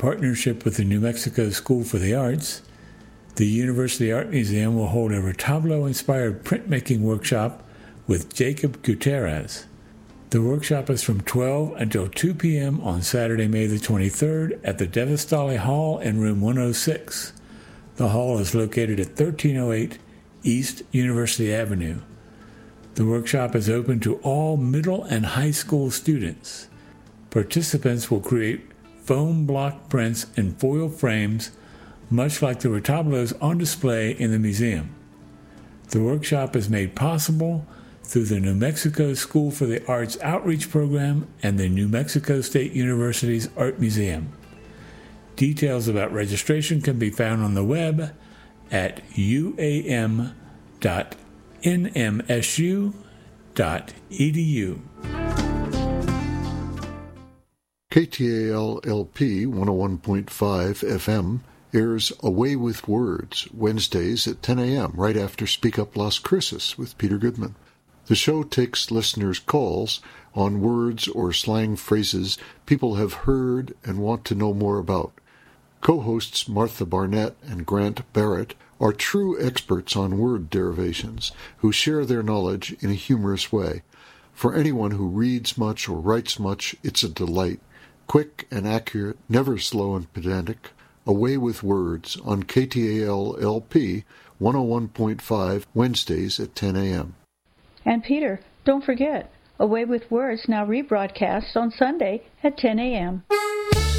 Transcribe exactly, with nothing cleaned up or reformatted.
partnership with the New Mexico School for the Arts, the University Art Museum will hold a Retablo-inspired printmaking workshop with Jacob Gutierrez. The workshop is from twelve until two p.m. on Saturday, May the twenty-third at the Devastale Hall in room one oh six. The hall is located at thirteen oh eight East University Avenue. The workshop is open to all middle and high school students. Participants will create foam block prints in foil frames, much like the retablos on display in the museum. The workshop is made possible through the New Mexico School for the Arts Outreach Program and the New Mexico State University's Art Museum. Details about registration can be found on the web at u a m dot n m s u dot e d u. K T A L L P one oh one point five F M airs Away with Words Wednesdays at ten a.m. right after Speak Up Las Cruces with Peter Goodman. The show takes listeners' calls on words or slang phrases people have heard and want to know more about. Co-hosts Martha Barnett and Grant Barrett are true experts on word derivations who share their knowledge in a humorous way. For anyone who reads much or writes much, it's a delight. Quick and accurate, never slow and pedantic. Away with Words on K T A L L P one oh one point five Wednesdays at ten a.m. And Peter, don't forget, Away with Words now rebroadcast on Sunday at ten a.m.